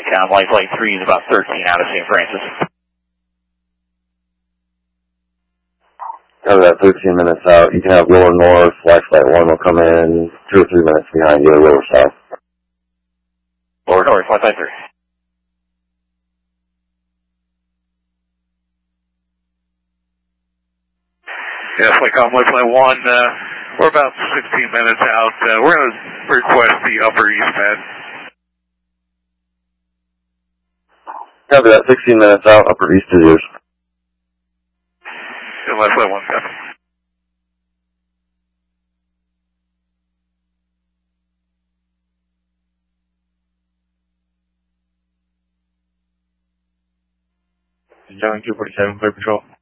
Recon, light flight 3 is about 13 out of St. Francis. Cover that 13 minutes out. You can have lower north, light flight 1 will come in 2 or 3 minutes behind you, lower south. Lower north, light flight 3. Yes, Lycom, light flight 1, we're about 16 minutes out. We're going to request the upper east pad. Cover that 16 minutes out, upper east is yours. Yeah, light flight 1, copy. Young 247, clear patrol.